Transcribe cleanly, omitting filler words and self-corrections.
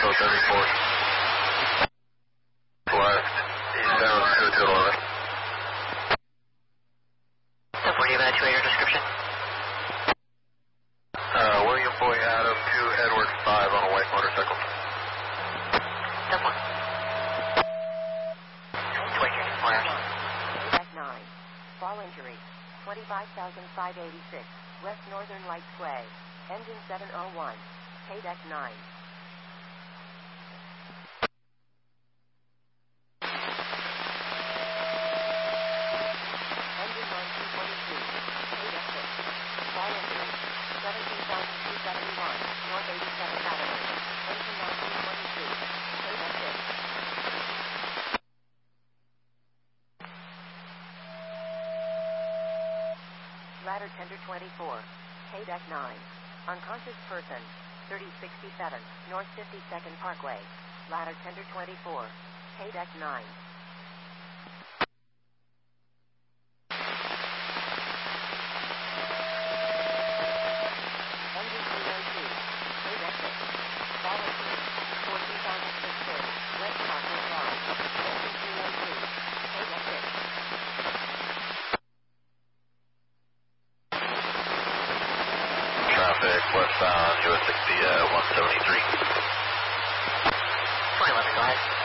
Bravo 34. Left, eastbound 211. 1040 evacuator description. William Boy Adam 2 Edward 5 on a white motorcycle. 10-1. Wait here, 4 hours. Deck 9. Fall injury. 25,586. West Northern Lights Way. Engine 701. K-Deck 9. Engine 9222. K-Deck 6. Fall injury. 17,271. North 87th Avenue. Engine 9222. K-Deck 6. Ladder Tender 24. K-Deck 9. Unconscious person. 3067. North 52nd Parkway. Ladder Tender 24. K-Deck 9. Engine 302. K-Deck 6. Fall injury. 14,630. West Parkway Drive. Engine 302. K-Deck 6. Traffic westbound US 60 173. 2011, go ahead.